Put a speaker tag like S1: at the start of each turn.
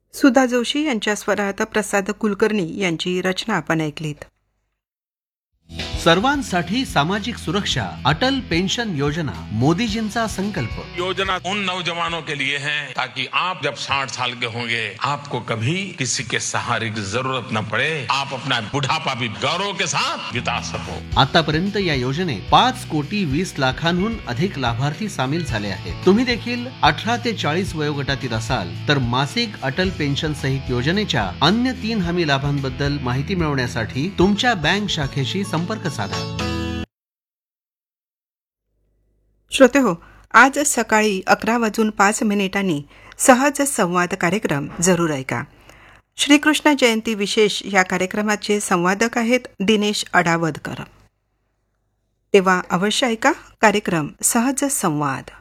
S1: सुधा जोशी यांच्या स्वरात प्रसाद कुलकर्णी यांची रचना आपण ऐकलीत.
S2: सर्वांसाठी सामाजिक सुरक्षा, अटल पेंशन योजना, मोदीजींचा संकल्प.
S3: योजना उन नौजवानों के लिए है ताकि आप जब 60 साल के होंगे आपको कभी किसी के सहारे की जरूरत न पड़े, आप अपना बुढ़ापा भी गौरव के साथ बिता सको.
S2: आतापर्यंत या योजनेत 5,20,00,000हून अधिक लाभार्थी सामील झाले आहेत. तुम्ही देखील 18 ते 40 वयोगटातील असाल तर मासिक अटल पेन्शन सहित योजनेच्या अन्य 3 हमी लाभांबद्दल माहिती मिळवण्यासाठी तुमच्या बँक शाखेशी संपर्क साधा.
S1: श्रोतेहो, आज सकाळी 11:05 सहज संवाद कार्यक्रम जरूर ऐका. श्रीकृष्ण जयंती विशेष या कार्यक्रमाचे संवादक आहेत दिनेश अडावदकर. तेव्हा अवश्य ऐका कार्यक्रम सहज संवाद.